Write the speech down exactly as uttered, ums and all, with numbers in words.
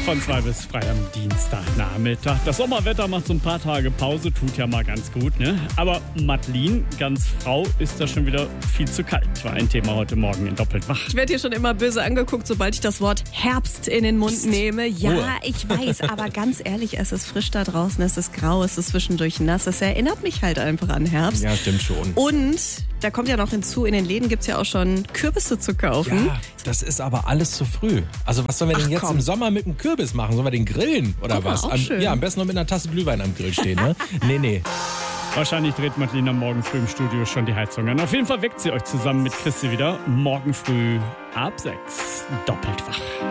Von zwei bis frei am Dienstagnachmittag. Das Sommerwetter macht so ein paar Tage Pause, tut ja mal ganz gut, ne? Aber Madeline, ganz Frau, ist da schon wieder viel zu kalt. War ein Thema heute Morgen in Doppelt wach. Ich werde hier schon immer böse angeguckt, sobald ich das Wort Herbst in den Mund nehme. Ja, Ruhe. ich weiß, aber ganz ehrlich, es ist frisch da draußen, es ist grau, es ist zwischendurch nass. Es erinnert mich halt einfach an Herbst. Ja, stimmt schon. Und da kommt ja noch hinzu, in den Läden gibt es ja auch schon Kürbisse zu kaufen. Ja, das ist aber alles zu früh. Also was sollen wir denn Ach, jetzt komm. im Sommer mit dem Kürbis machen? Sollen wir den grillen oder Guck mal, was? auch Am, schön. ja, am besten noch mit einer Tasse Glühwein am Grill stehen, ne? nee, nee. Wahrscheinlich dreht Madeline am Morgen früh im Studio schon die Heizung an. Auf jeden Fall weckt sie euch zusammen mit Christi wieder. Morgen früh ab sechs. Doppelt wach.